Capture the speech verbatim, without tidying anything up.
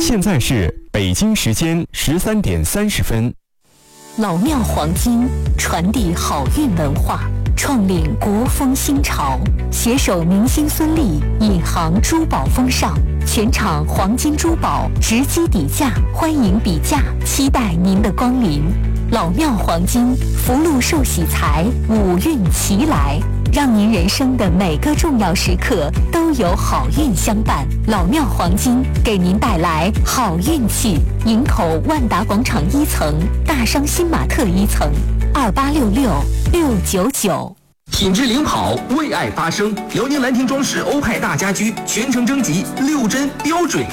现在是北京时间十三点三十分。 老庙黄金传递好运文化，创领国风新潮，携手明星孙俪引航珠宝风尚，全场黄金珠宝直击底价，欢迎比价，期待您的光临。老庙黄金福禄寿喜财，五运齐来，让您人生的每个重要时刻都有好运相伴。老庙黄金给您带来好运气。营口万达广场一层，大商新玛特一层，二八六六六九九。 品质领跑，为爱发声。辽宁兰亭装饰欧派大家居全程征集六针标准